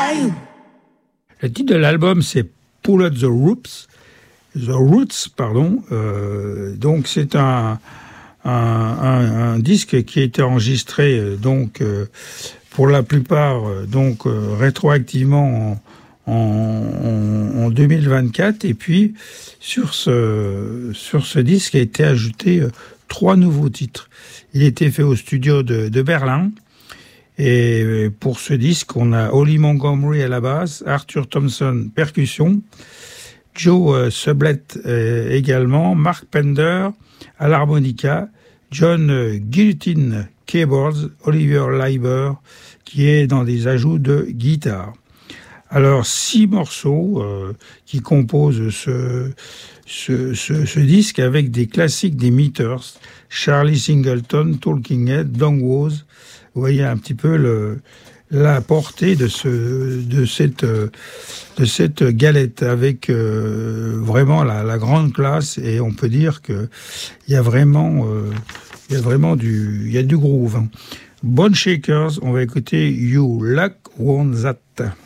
Le titre de l'album, c'est Pull Out the Roots. Donc c'est un disque qui a été enregistré pour la plupart rétroactivement en 2024, et puis sur ce disque a été ajouté 3 nouveaux titres. Il a été fait au studio de Berlin, et pour ce disque on a Holly Montgomery à la basse, Arthur Thompson percussion, Joe Sublette également, Mark Pender à l'harmonica, John Giltin keyboards, Oliver Leiber qui est dans des ajouts de guitare. Alors 6 morceaux qui composent ce disque, avec des classiques des Meters, Charlie Singleton, Talking Head, Don Was. Vous voyez un petit peu la portée de cette galette, avec vraiment la grande classe, et on peut dire que il y a du groove. Bone Shakers, on va écouter You Like Want That.